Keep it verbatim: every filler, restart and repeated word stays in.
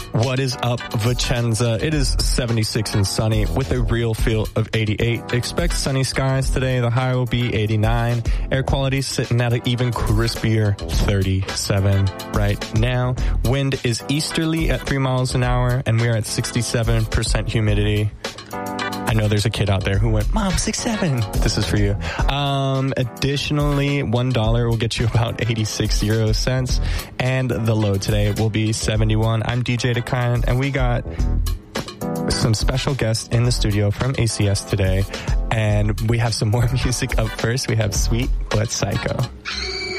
What is up, Vicenza? It is seventy-six and sunny with a real feel of eighty-eight. Expect sunny skies today. The high will be eighty-nine. Air quality sitting at an even crispier thirty-seven right now. Wind is easterly at three miles an hour, and we are at sixty-seven percent humidity. I know there's a kid out there who went, Mom, six seven. This is for you. Um, additionally, one dollar will get you about eighty-six euro cents. And the low today will be seventy-one. I'm D J Dekian, and we got some special guests in the studio from A C S today. And we have some more music up first. We have Sweet But Psycho.